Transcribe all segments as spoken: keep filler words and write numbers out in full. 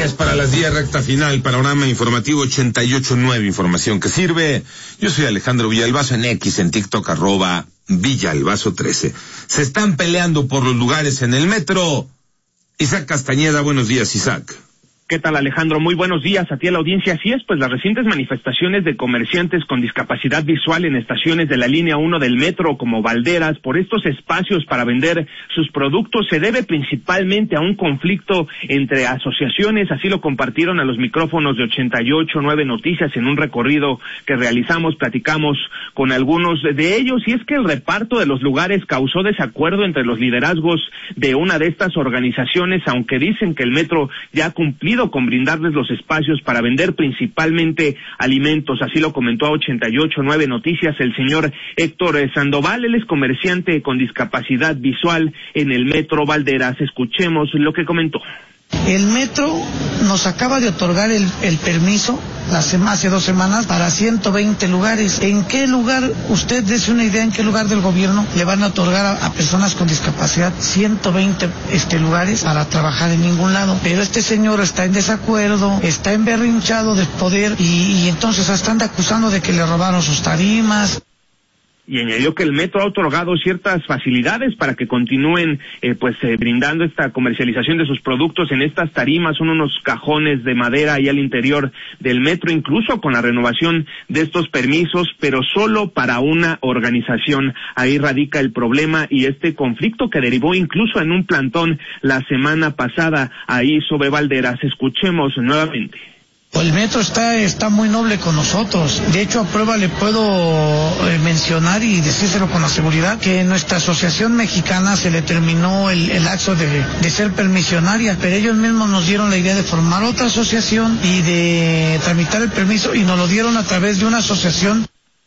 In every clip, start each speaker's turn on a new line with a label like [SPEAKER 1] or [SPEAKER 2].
[SPEAKER 1] diez para las diez, recta final, panorama informativo ochenta y ocho nueve, información que sirve. Yo soy Alejandro Villalbazo, en X, en TikTok, arroba Villalbazo trece. Se están peleando por los lugares en el metro. Isaac Castañeda, buenos días, Isaac.
[SPEAKER 2] ¿Qué tal, Alejandro? Muy buenos días a ti, a la audiencia. Así es, pues las recientes manifestaciones de comerciantes con discapacidad visual en estaciones de la línea uno del metro, como Valderas, por estos espacios para vender sus productos, se debe principalmente a un conflicto entre asociaciones. Así lo compartieron a los micrófonos de ochenta y ocho nueve Noticias en un recorrido que realizamos. Platicamos con algunos de ellos, y es que el reparto de los lugares causó desacuerdo entre los liderazgos de una de estas organizaciones, aunque dicen que el metro ya ha cumplido con brindarles los espacios para vender principalmente alimentos. Así lo comentó a ochenta y ocho nueve Noticias el señor Héctor Sandoval. Él es comerciante con discapacidad visual en el metro Valderas. Escuchemos lo que comentó.
[SPEAKER 3] El metro nos acaba de otorgar el, el permiso hace, hace dos semanas para ciento veinte lugares. ¿En qué lugar, usted dése una idea, en qué lugar del gobierno le van a otorgar a, a personas con discapacidad ciento veinte este, lugares para trabajar en ningún lado? Pero este señor está en desacuerdo, está emberrinchado de poder y, y entonces están acusando de que le robaron sus tarimas.
[SPEAKER 2] Y añadió que el metro ha otorgado ciertas facilidades para que continúen eh, pues eh, brindando esta comercialización de sus productos en estas tarimas. Son unos cajones de madera ahí al interior del metro, incluso con la renovación de estos permisos, pero solo para una organización. Ahí radica el problema y este conflicto que derivó incluso en un plantón la semana pasada ahí sobre Valderas. Escuchemos nuevamente.
[SPEAKER 3] El metro está está muy noble con nosotros. De hecho, a prueba le puedo eh, mencionar y decírselo con la seguridad que nuestra asociación mexicana se le terminó el, el acto de, de ser permisionaria, pero ellos mismos nos dieron la idea de formar otra asociación y de tramitar el permiso, y nos lo dieron a través de una asociación.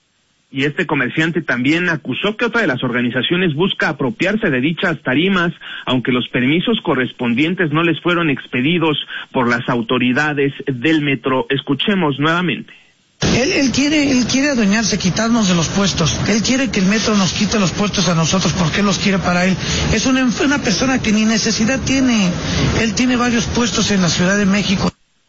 [SPEAKER 2] Y este comerciante también acusó que otra de las organizaciones busca apropiarse de dichas tarimas, aunque los permisos correspondientes no les fueron expedidos por las autoridades del metro. Escuchemos nuevamente.
[SPEAKER 3] Él, él quiere, él quiere adueñarse, quitarnos de los puestos. Él quiere que el metro nos quite los puestos a nosotros porque él los quiere para él. Es una, una persona que ni necesidad tiene. Él tiene varios puestos en la Ciudad de México.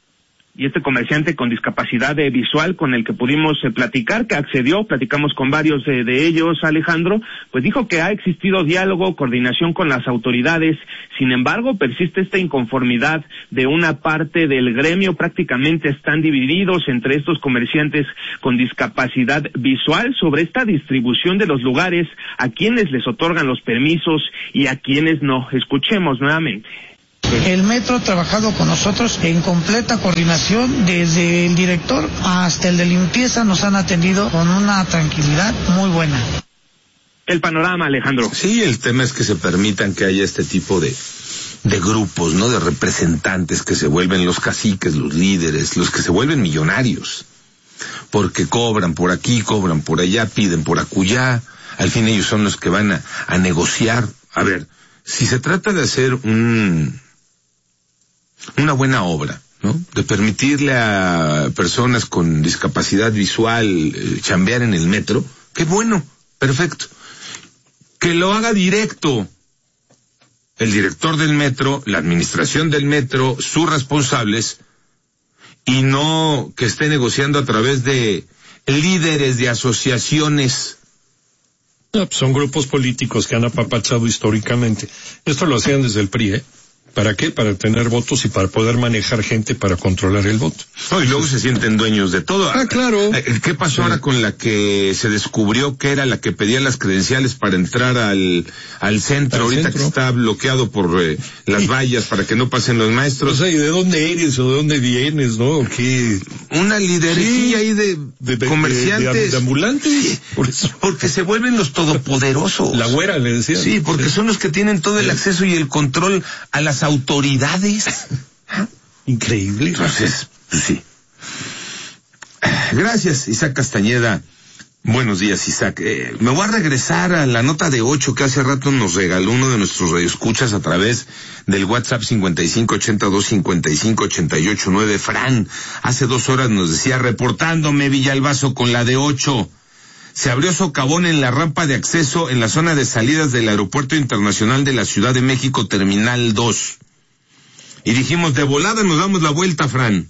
[SPEAKER 2] Y este comerciante con discapacidad eh, visual con el que pudimos eh, platicar, que accedió, platicamos con varios eh, de ellos, Alejandro, pues dijo que ha existido diálogo, coordinación con las autoridades. Sin embargo, persiste esta inconformidad de una parte del gremio. Prácticamente están divididos entre estos comerciantes con discapacidad visual sobre esta distribución de los lugares, a quienes les otorgan los permisos y a quienes no. Escuchemos nuevamente.
[SPEAKER 3] El metro ha trabajado con nosotros en completa coordinación, desde el director hasta el de limpieza nos han atendido con una tranquilidad muy buena.
[SPEAKER 2] El panorama, Alejandro.
[SPEAKER 1] Sí, el tema es que se permitan que haya este tipo de, de grupos, ¿no? De representantes que se vuelven los caciques, los líderes, los que se vuelven millonarios, porque cobran por aquí, cobran por allá, piden por acullá. Al fin ellos son los que van a, a negociar. A ver, si se trata de hacer un... una buena obra, ¿no? De permitirle a personas con discapacidad visual eh, chambear en el metro, qué bueno, perfecto. Que lo haga directo el director del metro, la administración del metro, sus responsables, y no que esté negociando a través de líderes de asociaciones.
[SPEAKER 4] No, pues son grupos políticos que han apapachado históricamente. Esto lo hacían desde el P R I, ¿eh? ¿Para qué? Para tener votos y para poder manejar gente para controlar el voto.
[SPEAKER 1] No, y luego se sienten dueños de todo.
[SPEAKER 4] Ah, claro.
[SPEAKER 1] ¿Qué pasó sí. ahora con la que se descubrió que era la que pedía las credenciales para entrar al, al centro, al ahorita centro. Que está bloqueado por eh, las sí. vallas para que no pasen los maestros?
[SPEAKER 4] O sea, ¿y de dónde eres o de dónde vienes, no? ¿O qué?
[SPEAKER 1] Una lideresía sí. ahí de, de, de comerciantes.
[SPEAKER 4] De, de, de ambulantes. Sí.
[SPEAKER 1] Por eso. Porque se vuelven los todopoderosos.
[SPEAKER 4] La güera, le decía.
[SPEAKER 1] Sí, porque sí. son los que tienen todo el acceso y el control a las autoridades.
[SPEAKER 4] Increíble.
[SPEAKER 1] Entonces, pues sí. Gracias, Isaac Castañeda. Buenos días, Isaac. Eh, me voy a regresar a la nota de ocho que hace rato nos regaló uno de nuestros radioescuchas a través del WhatsApp cincuenta y cinco ochenta y dos cincuenta y cinco ochenta y ocho nueve. Fran, hace dos horas nos decía, reportándome Villalbazo con la de ocho. Se abrió socavón en la rampa de acceso en la zona de salidas del Aeropuerto Internacional de la Ciudad de México, Terminal dos. Y dijimos, de volada nos damos la vuelta, Fran.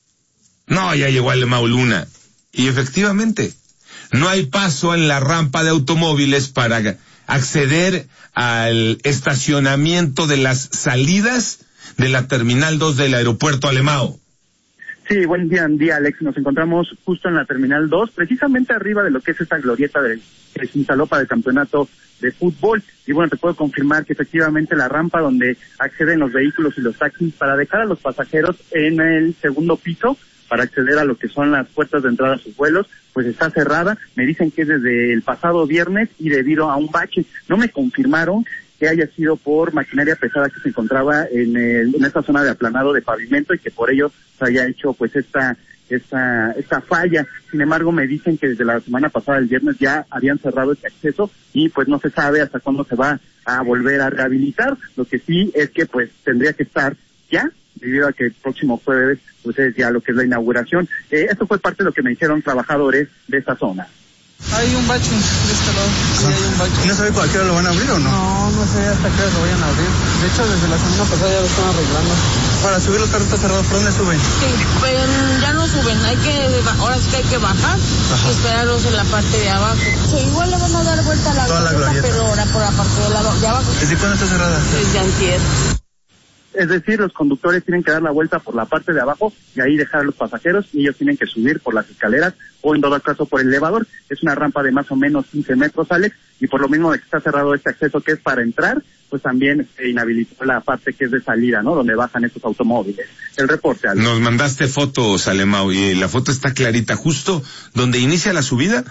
[SPEAKER 1] No, ya llegó Alemão Luna. Y efectivamente, no hay paso en la rampa de automóviles para acceder al estacionamiento de las salidas de la Terminal dos del aeropuerto Alemão.
[SPEAKER 5] Sí, buen día, día, Alex. Nos encontramos justo en la Terminal dos, precisamente arriba de lo que es esta glorieta de, que se instaló para el campeonato de fútbol. Y bueno, te puedo confirmar que efectivamente la rampa donde acceden los vehículos y los taxis para dejar a los pasajeros en el segundo piso, para acceder a lo que son las puertas de entrada a sus vuelos, pues está cerrada. Me dicen que es desde el pasado viernes y debido a un bache. No me confirmaron que haya sido por maquinaria pesada que se encontraba en, el, en esta zona de aplanado de pavimento y que por ello se haya hecho pues esta esta esta falla. Sin embargo, me dicen que desde la semana pasada, el viernes, ya habían cerrado este acceso y pues no se sabe hasta cuándo se va a volver a rehabilitar. Lo que sí es que pues tendría que estar ya, debido a que el próximo jueves pues es ya lo que es la inauguración. Eh, esto fue parte de lo que me dijeron trabajadores de esta zona.
[SPEAKER 6] Hay un bache de este lado, sí hay un bache.
[SPEAKER 7] ¿Y no sabe a qué hora lo van a abrir o no?
[SPEAKER 6] No, no sé hasta qué hora lo vayan a abrir. De hecho, desde la semana pasada ya lo están arreglando.
[SPEAKER 7] Para subir los carros está cerrado, ¿por dónde suben?
[SPEAKER 8] Sí, pero ya no suben, hay que, ahora sí que hay que bajar. Ajá. Y esperarlos en la parte de abajo. Sí, igual le van a dar vuelta a la
[SPEAKER 7] Toda glorieta, la glorieta,
[SPEAKER 8] pero ahora por la parte de, lado, de abajo.
[SPEAKER 7] ¿Desde cuándo está cerrada?
[SPEAKER 8] Desde antier.
[SPEAKER 5] Es decir, los conductores tienen que dar la vuelta por la parte de abajo y ahí dejar a los pasajeros y ellos tienen que subir por las escaleras o en todo caso por el elevador. Es una rampa de más o menos quince metros, Alex, y por lo mismo de que está cerrado este acceso que es para entrar, pues también se inhabilitó la parte que es de salida, ¿no? Donde bajan estos automóviles. El reporte, Alex.
[SPEAKER 1] Nos mandaste fotos, Alemão, y la foto está clarita, justo donde inicia la subida,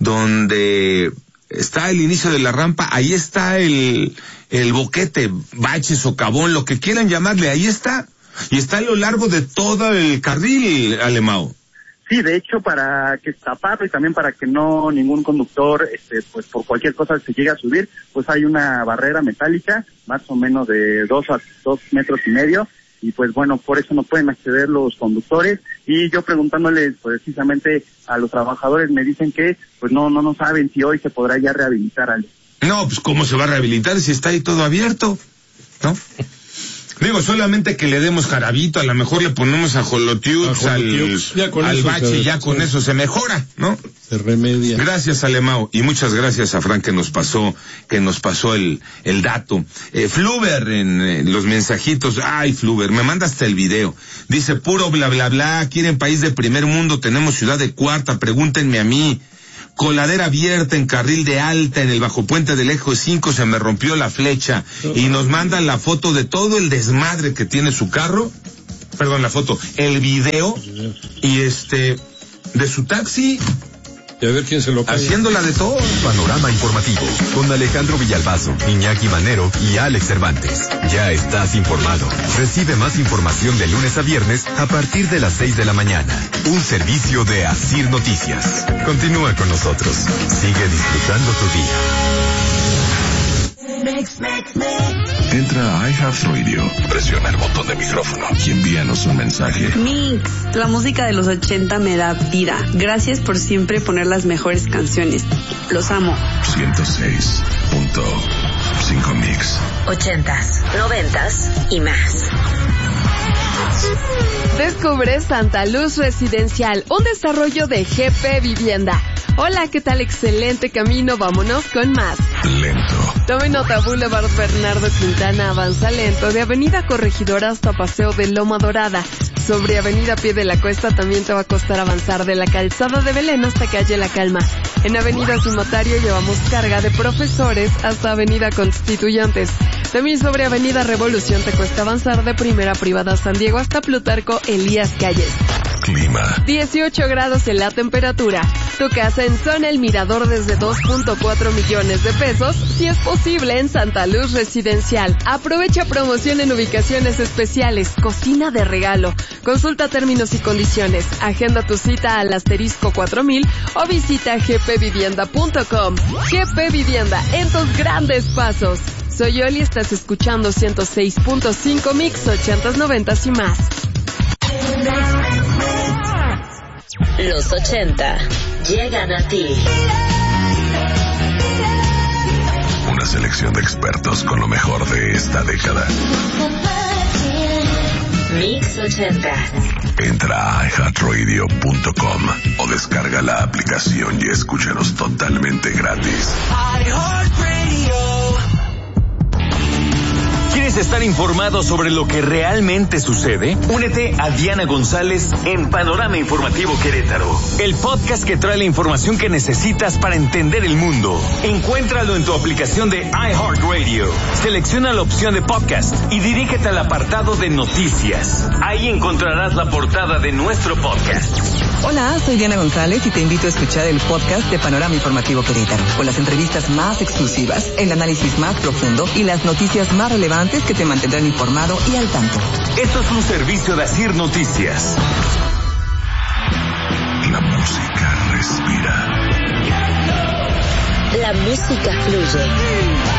[SPEAKER 1] donde está el inicio de la rampa, ahí está el, el boquete, bache, socavón, lo que quieran llamarle, ahí está. Y está a lo largo de todo el carril, Alemão.
[SPEAKER 5] Sí, de hecho, para que taparlo y también para que no ningún conductor, este, pues por cualquier cosa se llegue a subir, pues hay una barrera metálica, más o menos de dos a dos metros y medio, y pues bueno, por eso no pueden acceder los conductores. Y yo preguntándoles pues, precisamente a los trabajadores, me dicen que pues no no no saben si hoy se podrá ya rehabilitar. Ale.
[SPEAKER 1] No, pues cómo se va a rehabilitar si está ahí todo abierto, ¿no? Digo, solamente que le demos jarabito, a lo mejor le ponemos ajolotiux al, al bache y ya con sí. eso se mejora, ¿no?
[SPEAKER 4] Se remedia.
[SPEAKER 1] Gracias, Alemão, y muchas gracias a Fran que nos pasó, que nos pasó el, el dato. Eh, Fluber en eh, los mensajitos, ay Fluber, me manda hasta el video. Dice, puro bla bla bla, quieren país de primer mundo, tenemos ciudad de cuarta, pregúntenme a mí. Coladera abierta en carril de alta en el bajo puente del Eje cinco, se me rompió la flecha. Y nos mandan la foto de todo el desmadre que tiene su carro, perdón, la foto, el video, y este, de su taxi.
[SPEAKER 4] Y a ver quién se lo paga.
[SPEAKER 1] Haciéndola de todo.
[SPEAKER 9] Panorama informativo con Alejandro Villalbazo, Iñaki Manero y Alex Cervantes. Ya estás informado. Recibe más información de lunes a viernes a partir de las seis de la mañana. Un servicio de Asir Noticias. Continúa con nosotros. Sigue disfrutando tu día.
[SPEAKER 10] Entra a iHeartRadio, presiona el botón de micrófono y envíanos un mensaje.
[SPEAKER 11] Mix, la música de los ochenta me da vida. Gracias por siempre poner las mejores canciones. Los amo.
[SPEAKER 10] ciento seis punto cinco Mix.
[SPEAKER 12] Ochentas, noventas y más.
[SPEAKER 13] Descubre Santa Luz Residencial, un desarrollo de G P Vivienda. Hola, ¿qué tal? Excelente camino, vámonos con más.
[SPEAKER 10] Lento.
[SPEAKER 13] Tome nota, Boulevard Bernardo Quintana avanza lento, de Avenida Corregidora hasta Paseo de Loma Dorada. Sobre Avenida Pie de la Cuesta también te va a costar avanzar de la Calzada de Belén hasta Calle La Calma. En Avenida Cimatario llevamos carga de Profesores hasta Avenida Constituyentes. También sobre Avenida Revolución te cuesta avanzar de Primera Privada San Diego hasta Plutarco Elías Calles.
[SPEAKER 10] Clima.
[SPEAKER 13] dieciocho grados en la temperatura. Tu casa en Zona El Mirador desde dos punto cuatro millones de pesos, si es posible en Santa Luz Residencial. Aprovecha promoción en ubicaciones especiales, cocina de regalo. Consulta términos y condiciones. Agenda tu cita al asterisco cuatro mil o visita g p vivienda punto com. G P Vivienda, en tus grandes pasos. Soy Yoli, estás escuchando ciento seis punto cinco Mix, ochentas, noventas y más.
[SPEAKER 12] Los ochenta llegan a ti.
[SPEAKER 10] Una selección de expertos con lo mejor de esta década.
[SPEAKER 12] Mix ochenta.
[SPEAKER 10] Entra a i heart radio punto com o descarga la aplicación y escúchanos totalmente gratis.
[SPEAKER 14] ¿Quieres estar informado sobre lo que realmente sucede? Únete a Diana González en Panorama Informativo Querétaro, el podcast que trae la información que necesitas para entender el mundo. Encuéntralo en tu aplicación de iHeartRadio. Selecciona la opción de podcast y dirígete al apartado de noticias. Ahí encontrarás la portada de nuestro podcast.
[SPEAKER 15] Hola, soy Diana González y te invito a escuchar el podcast de Panorama Informativo Querétaro, con las entrevistas más exclusivas, el análisis más profundo y las noticias más relevantes que te mantendrán informado y al tanto.
[SPEAKER 14] Esto es un servicio de Asir Noticias.
[SPEAKER 10] La música respira.
[SPEAKER 12] La música fluye.